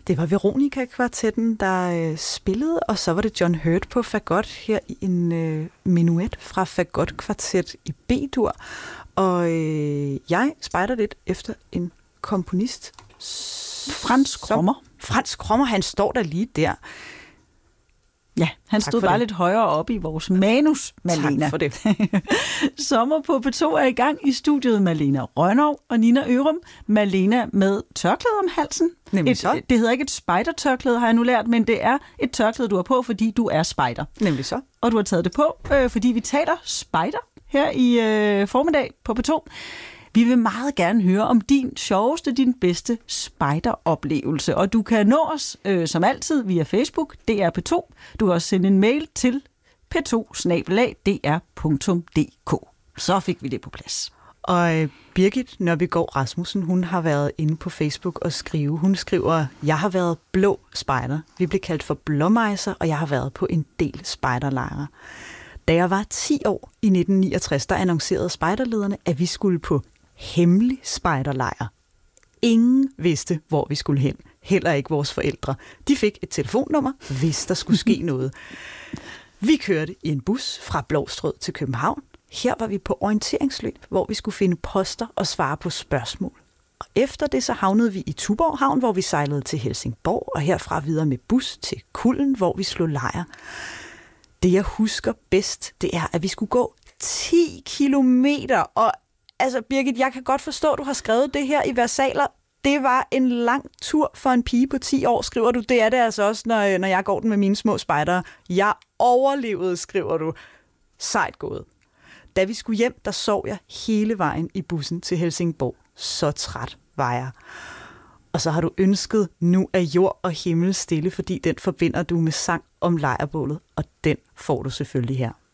Det var Veronica-kvartetten, der spillede, og så var det John Hurt på fagot her i en menuet fra fagotkvartet i B-dur. Og jeg spejder lidt efter en komponist. Frans Krommer. Frans Krommer, han står der lige der. Ja, han stod bare lidt højere oppe i vores manus, Malena. Tak for det. Sommer på P2 er i gang i studiet Malena Rønnow og Nina Ørum. Malena med tørklæde om halsen. Det hedder ikke et spejdertørklæde, har jeg nu lært, men det er et tørklæde, du har på, fordi du er spejder. Nemlig så. Og du har taget det på, fordi vi taler spejder her i formiddag på P2. Vi vil meget gerne høre om din sjoveste, din bedste spejderoplevelse. Og du kan nå os, som altid, via Facebook, DR P2. Du kan også sende en mail til p2@dr.dk. Så fik vi det på plads. Og Birgit Nørbegaard Rasmussen, hun har været inde på Facebook og skrive. Hun skriver, jeg har været blå spejder. Vi blev kaldt for blåmejser, og jeg har været på en del spejderlejre. Da jeg var 10 år i 1969, der annoncerede spejderlederne, at vi skulle på hemmelig spejderlejr. Ingen vidste, hvor vi skulle hen. Heller ikke vores forældre. De fik et telefonnummer, hvis der skulle ske noget. Vi kørte i en bus fra Blovstrød til København. Her var vi på orienteringsløb, hvor vi skulle finde poster og svare på spørgsmål. Og efter det så havnede vi i Tuborg Havn, hvor vi sejlede til Helsingborg, og herfra videre med bus til Kullen, hvor vi slog lejr. Det jeg husker bedst, det er, at vi skulle gå 10 kilometer, og altså, Birgit, jeg kan godt forstå, at du har skrevet det her i versaler. Det var en lang tur for en pige på 10 år, skriver du. Det er det altså også, når jeg går den med mine små spejdere. Jeg overlevede, skriver du. Sejt gået. Da vi skulle hjem, der sov jeg hele vejen i bussen til Helsingborg. Så træt var jeg. Og så har du ønsket, nu er jord og himmel stille, fordi den forbinder du med sang om lejrbålet, og den får du selvfølgelig her.